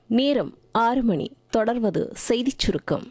நேரம் 6 மணி. தொடர்வது செய்திச் சுருக்கம்.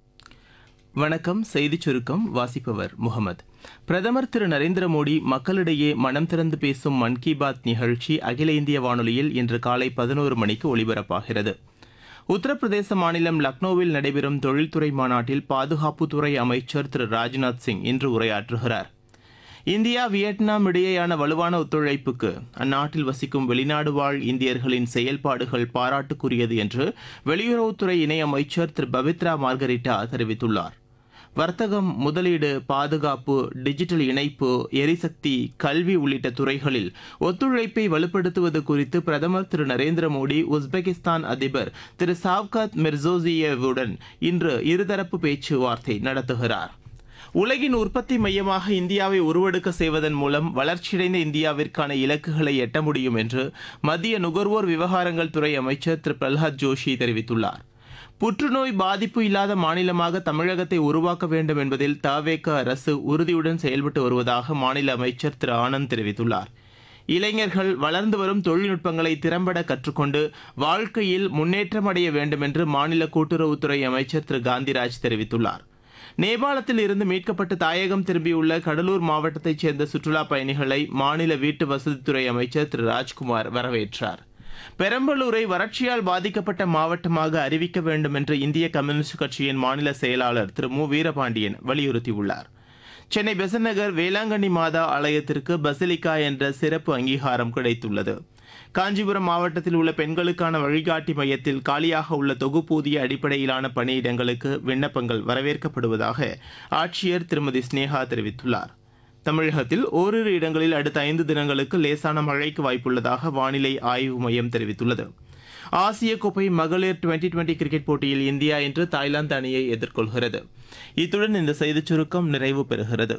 வணக்கம். செய்திச் சுருக்கம் வாசிப்பவர் முகமது. பிரதமர் திரு நரேந்திர மோடி மக்களிடையே மனம் திறந்து பேசும் மன் கி பாத் நிகழ்ச்சி அகில இந்திய வானொலியில் இன்று காலை 11 மணிக்கு ஒலிபரப்பாகிறது. உத்தரப்பிரதேச மாநிலம் லக்னோவில் நடைபெறும் தொழில்துறை மாநாட்டில் பாதுகாப்புத்துறை அமைச்சர் திரு ராஜ்நாத் சிங் இன்று உரையாற்றுகிறார். இந்தியா வியட்நாம் இடையேயான வலுவான ஒத்துழைப்புக்கு அந்நாட்டில் வசிக்கும் வெளிநாடு வாழ் இந்தியர்களின் செயல்பாடுகள் பாராட்டுக்குரியது என்று வெளியுறவுத்துறை இணையமைச்சர் திரு பவித்ரா மார்கரிட்டா தெரிவித்துள்ளார். வர்த்தகம், முதலீடு, பாதுகாப்பு, டிஜிட்டல் இணைப்பு, எரிசக்தி, கல்வி உள்ளிட்ட துறைகளில் ஒத்துழைப்பை வலுப்படுத்துவது குறித்து பிரதமர் திரு நரேந்திர மோடி உஸ்பெகிஸ்தான் அதிபர் திரு சாவ்காத் மிர்சோசியேவுடன் இன்று இருதரப்பு பேச்சுவார்த்தை நடத்துகிறார். உலகின் உற்பத்தி மையமாக இந்தியாவை உருவெடுக்க செய்வதன் மூலம் வளர்ச்சியடைந்த இந்தியாவிற்கான இலக்குகளை எட்ட முடியும் என்று மத்திய நுகர்வோர் விவகாரங்கள் துறை அமைச்சர் திரு பிரல்ஹாத் ஜோஷி தெரிவித்துள்ளார். புற்றுநோய் பாதிப்பு இல்லாத மாநிலமாக தமிழகத்தை உருவாக்க வேண்டும் என்பதில் தவேக அரசு உறுதியுடன் செயல்பட்டு வருவதாக மாநில அமைச்சர் திரு ஆனந்த் தெரிவித்துள்ளார். இளைஞர்கள் வளர்ந்து வரும் தொழில்நுட்பங்களை திறம்பட கற்றுக்கொண்டு வாழ்க்கையில் முன்னேற்றம் அடைய வேண்டும் என்று மாநில கூட்டுறவுத்துறை அமைச்சர் திரு காந்திராஜ் தெரிவித்துள்ளார். நேபாளத்தில் இருந்து மீட்கப்பட்டு தாயகம் திரும்பியுள்ள கடலூர் மாவட்டத்தைச் சேர்ந்த சுற்றுலா பயணிகளை மாநில வீட்டு வசதித்துறை அமைச்சர் திரு ராஜ்குமார் வரவேற்றார். பெரம்பலூரை வறட்சியால் பாதிக்கப்பட்ட மாவட்டமாக அறிவிக்க வேண்டும் என்று இந்திய கம்யூனிஸ்ட் கட்சியின் மாநில செயலாளர் திரு மு வீரபாண்டியன் வலியுறுத்தியுள்ளார். சென்னை பெசநகர் வேளாங்கண்ணி மாதா ஆலயத்திற்கு பசிலிக்கா என்ற சிறப்பு அங்கீகாரம் கிடைத்துள்ளது. காஞ்சிபுரம் மாவட்டத்தில் உள்ள பெண்களுக்கான வழிகாட்டி மையத்தில் காலியாக உள்ள தொகுப்பூதிய அடிப்படையிலான பணியிடங்களுக்கு விண்ணப்பங்கள் வரவேற்கப்படுவதாக ஆட்சியர் திருமதி ஸ்னேகா தெரிவித்துள்ளார். தமிழகத்தில் ஓரிரு இடங்களில் அடுத்த 5 தினங்களுக்கு லேசான மழைக்கு வாய்ப்புள்ளதாக வானிலை ஆய்வு மையம் தெரிவித்துள்ளது. ஆசிய கோப்பை மகளிர் 2020 கிரிக்கெட் போட்டியில் இந்தியா இன்று தாய்லாந்து அணியை எதிர்கொள்கிறது. இத்துடன் இந்த செய்திச் சுருக்கம் நிறைவு பெறுகிறது.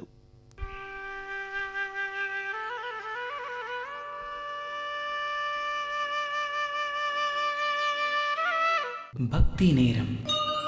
பக்தி நேரம்.